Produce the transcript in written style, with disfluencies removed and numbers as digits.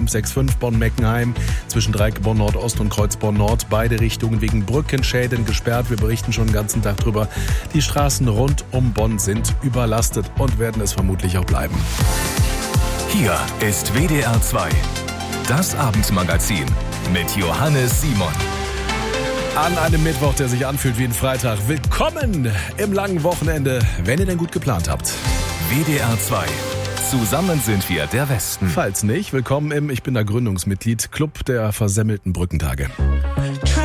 A565 Bonn-Meckenheim zwischen Dreieckborn Nordost und Kreuzborn Nord. Beide Richtungen wegen Brückenschäden gesperrt. Wir berichten schon den ganzen Tag drüber. Die Straßen rund um Bonn sind überlastet und werden es vermutlich auch bleiben. Hier ist WDR 2, das Abendmagazin mit Johannes Simon. An einem Mittwoch, der sich anfühlt wie ein Freitag. Willkommen im langen Wochenende, wenn ihr denn gut geplant habt. WDR 2. Zusammen sind wir der Westen. Falls nicht, willkommen im, ich bin da Gründungsmitglied, Club der versemmelten Brückentage.